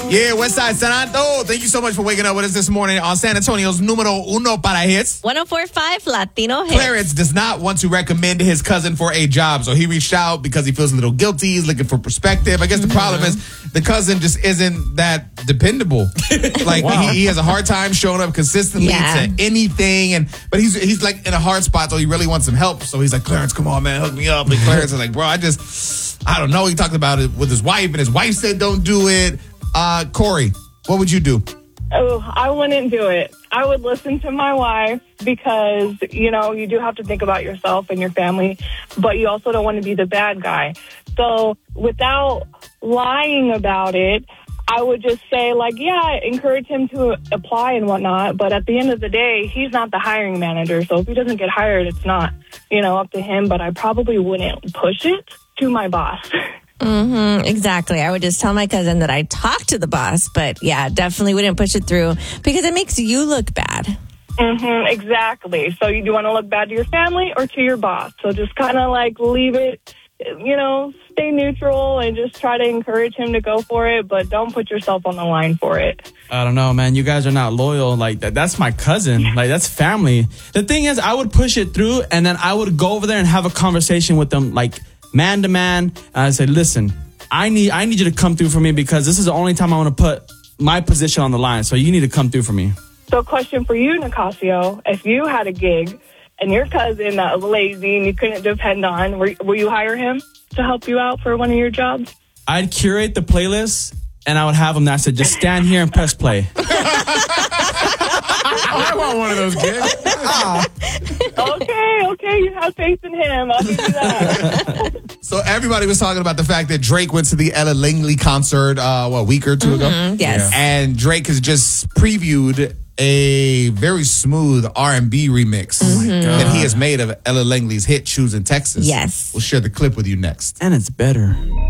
Yeah, Westside Santo. Thank you so much for waking up with us this morning on San Antonio's Numero Uno para Hits. 104.5 Latino Hits. Clarence does not want to recommend his cousin for a job, so he reached out because he feels a little guilty. He's looking for perspective. I guess the problem is the cousin just isn't that dependable. Like he has a hard time showing up consistently to anything, but he's like in a hard spot, so he really wants some help. So he's like, Clarence, come on, man, hook me up. And Clarence is like, bro, I don't know. He talked about it with his wife, and his wife said don't do it. Corey, what would you do? Oh, I wouldn't do it. I would listen to my wife because, you do have to think about yourself and your family, but you also don't want to be the bad guy. So without lying about it, I would just say, encourage him to apply and whatnot. But at the end of the day, he's not the hiring manager. So if he doesn't get hired, it's not, up to him. But I probably wouldn't push it to my boss. Exactly. I would just tell my cousin that I talked to the boss, but definitely wouldn't push it through because it makes you look bad. Exactly. So you do want to look bad to your family or to your boss. So just kind of leave it, stay neutral and just try to encourage him to go for it, but don't put yourself on the line for it. I don't know, man. You guys are not loyal. That's my cousin. That's family. The thing is, I would push it through and then I would go over there and have a conversation with them, man to man. I say, listen, I need you to come through for me because this is the only time I want to put my position on the line. So you need to come through for me. So question for you, Nicasio. If you had a gig and your cousin that was lazy and you couldn't depend on, will you hire him to help you out for one of your jobs? I'd curate the playlist and I would have him that said, just stand here and press play. I want one of those gigs. Okay, you have faith in him. I'll give you that. So everybody was talking about the fact that Drake went to the Ella Langley concert, a week or two ago? Yes. And Drake has just previewed a very smooth R&B remix that he has made of Ella Langley's hit, Choosing Texas. Yes. We'll share the clip with you next. And it's better.